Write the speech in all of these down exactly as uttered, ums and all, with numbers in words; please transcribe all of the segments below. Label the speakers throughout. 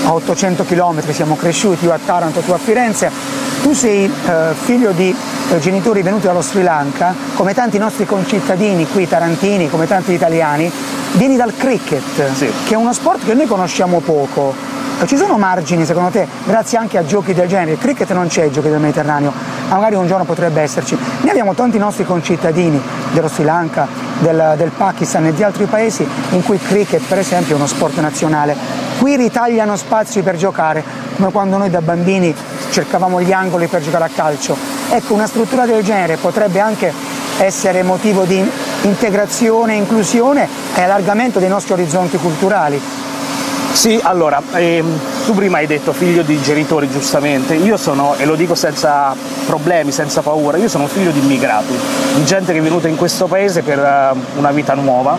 Speaker 1: a ottocento chilometri, siamo cresciuti, io a Taranto, tu a Firenze. Tu sei eh, figlio di eh, genitori venuti dallo Sri Lanka, come tanti nostri concittadini qui tarantini, come tanti italiani, vieni dal cricket,
Speaker 2: sì.
Speaker 1: che è uno sport che noi conosciamo poco. Ci sono margini, secondo te, grazie anche a giochi del genere? Il cricket non c'è ai giochi del Mediterraneo, ma magari un giorno potrebbe esserci. Noi abbiamo tanti nostri concittadini dello Sri Lanka, del, del Pakistan e di altri paesi in cui il cricket, per esempio, è uno sport nazionale. Qui ritagliano spazi per giocare, come quando noi da bambini cercavamo gli angoli per giocare a calcio. Ecco, una struttura del genere potrebbe anche essere motivo di integrazione, inclusione e allargamento dei nostri orizzonti culturali.
Speaker 2: Sì, allora, ehm, tu prima hai detto figlio di genitori, giustamente. Io sono, e lo dico senza problemi, senza paura, io sono figlio di immigrati, di gente che è venuta in questo paese per uh, una vita nuova.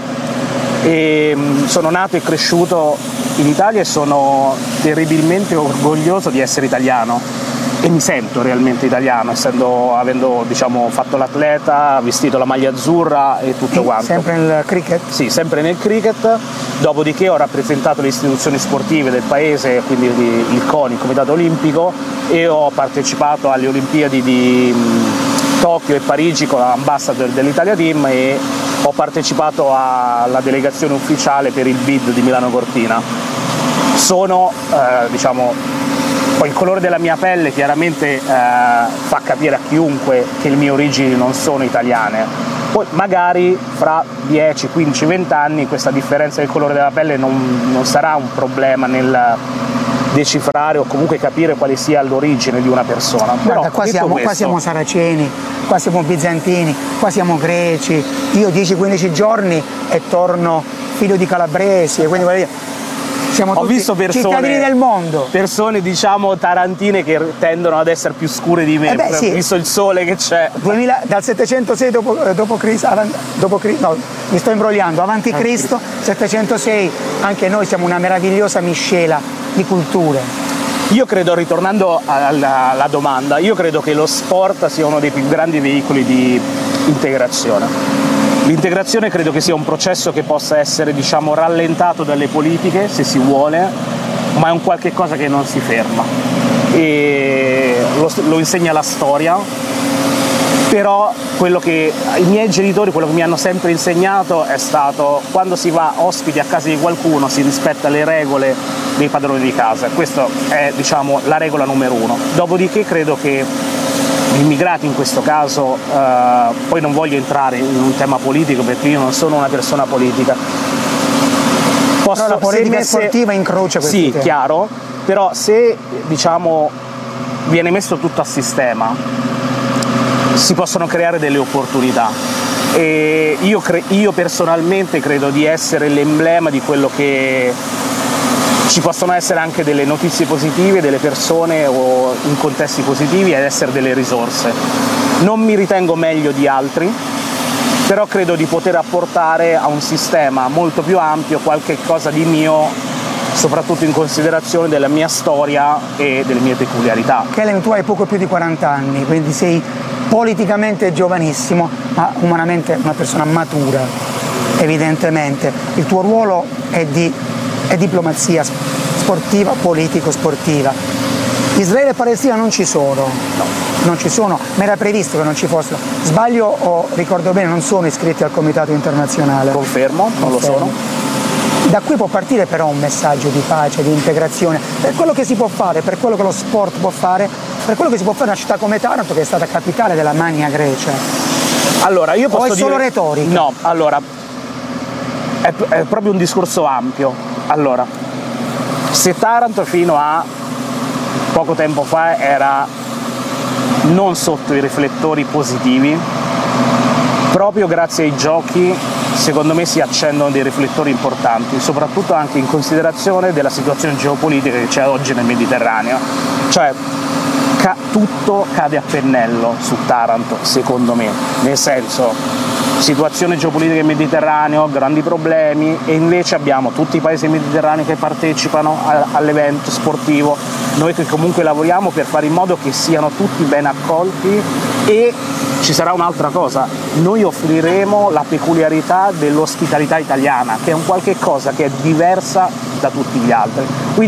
Speaker 2: E, um, sono nato e cresciuto in Italia e sono terribilmente orgoglioso di essere italiano. E mi sento realmente italiano, essendo, avendo diciamo, fatto l'atleta, vestito la maglia azzurra e tutto
Speaker 1: e
Speaker 2: quanto.
Speaker 1: Sempre nel cricket?
Speaker 2: Sì, sempre nel cricket, dopodiché ho rappresentato le istituzioni sportive del paese, quindi il CONI, il Comitato Olimpico, e ho partecipato alle Olimpiadi di Tokyo e Parigi con l'ambassador dell'Italia Team e ho partecipato alla delegazione ufficiale per il B I D di Milano Cortina. Sono, eh, diciamo, Poi il colore della mia pelle chiaramente eh, fa capire a chiunque che le mie origini non sono italiane. Poi magari fra dieci, quindici, venti anni questa differenza del colore della pelle non, non sarà un problema nel decifrare o comunque capire quale sia l'origine di una persona.
Speaker 1: Guarda,
Speaker 2: Però,
Speaker 1: qua, siamo,
Speaker 2: questo,
Speaker 1: qua siamo saraceni, qua siamo bizantini, qua siamo greci, io dieci quindici giorni e torno figlio di calabresi, e quindi voglio dire, siamo
Speaker 2: ho
Speaker 1: tutti
Speaker 2: visto persone,
Speaker 1: cittadini del mondo.
Speaker 2: Persone diciamo tarantine che tendono ad essere più scure di me,
Speaker 1: eh beh, sì.
Speaker 2: visto il sole che c'è.
Speaker 1: Dal settecentosei dopo, dopo Cristo, dopo Cristo, no, mi sto imbrogliando, avanti Cristo, settecentosei, anche noi siamo una meravigliosa miscela di culture.
Speaker 2: Io credo, ritornando alla, alla domanda, io credo che lo sport sia uno dei più grandi veicoli di integrazione. L'integrazione credo che sia un processo che possa essere, diciamo, rallentato dalle politiche, se si vuole, ma è un qualche cosa che non si ferma. E lo, lo insegna la storia, però quello che i miei genitori, quello che mi hanno sempre insegnato è stato: quando si va ospiti a casa di qualcuno si rispetta le regole dei padroni di casa. Questa è, diciamo, la regola numero uno. Dopodiché credo che gli immigrati in questo caso, eh, poi non voglio entrare in un tema politico perché io non sono una persona politica. Posso,
Speaker 1: però la politica
Speaker 2: messe,
Speaker 1: sportiva incrocia questi
Speaker 2: Sì,
Speaker 1: temi.
Speaker 2: chiaro, però se diciamo viene messo tutto a sistema si possono creare delle opportunità e io, io personalmente credo di essere l'emblema di quello che ci possono essere anche delle notizie positive, delle persone o in contesti positivi ed essere delle risorse. Non mi ritengo meglio di altri, però credo di poter apportare a un sistema molto più ampio qualche cosa di mio, soprattutto in considerazione della mia storia e delle mie peculiarità.
Speaker 1: Kellen, tu hai poco più di quaranta anni, quindi sei politicamente giovanissimo, ma umanamente una persona matura, evidentemente. Il tuo ruolo è di è diplomazia sportiva, politico-sportiva. Israele e Palestina non ci sono, no, non ci sono, ma era previsto che non ci fossero. Sbaglio o ricordo bene, non sono iscritti al Comitato Internazionale?
Speaker 2: Confermo, non lo sono.
Speaker 1: Da qui può partire però un messaggio di pace, di integrazione, per quello che si può fare, per quello che lo sport può fare, per quello che si può fare in una città come Taranto, che è stata capitale della Magna Grecia.
Speaker 2: Allora, io posso
Speaker 1: o è
Speaker 2: dire...
Speaker 1: solo retorica?
Speaker 2: No, allora, è, è proprio un discorso ampio. Allora, se Taranto fino a poco tempo fa era non sotto i riflettori positivi, proprio grazie ai giochi secondo me si accendono dei riflettori importanti, soprattutto anche in considerazione della situazione geopolitica che c'è oggi nel Mediterraneo. Cioè, ca- tutto cade a pennello su Taranto, secondo me, nel senso, situazione geopolitica del Mediterraneo, grandi problemi, e invece abbiamo tutti i paesi mediterranei che partecipano a- all'evento sportivo, noi che comunque lavoriamo per fare in modo che siano tutti ben accolti. E ci sarà un'altra cosa, noi offriremo la peculiarità dell'ospitalità italiana, che è un qualche cosa che è diversa da tutti gli altri. Quindi